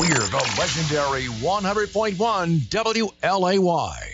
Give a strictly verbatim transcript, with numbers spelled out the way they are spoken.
hear the legendary one hundred point one W L A Y.